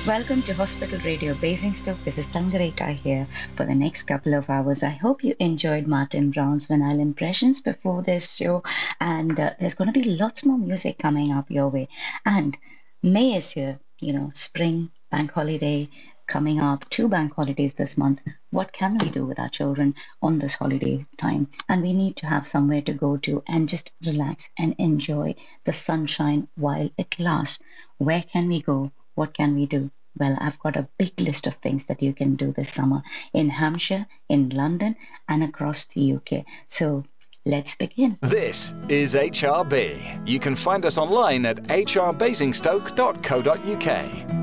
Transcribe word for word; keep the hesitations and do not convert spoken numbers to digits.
Welcome to Hospital Radio Basingstoke. This is Tangareka here for the next couple of hours. I hope you enjoyed Martin Brown's Vinyl Impressions before this show, and uh, there's going to be lots more music coming up your way. And May is here, you know, spring, bank holiday coming up, two bank holidays this month. What can we do with our children on this holiday time? And we need to have somewhere to go to and just relax and enjoy the sunshine while it lasts. Where can we go? What can we do? Well, I've got a big list of things that you can do this summer in Hampshire, in London, and across the U K. So let's begin. This is H R B. You can find us online at h r basingstoke dot co dot u k.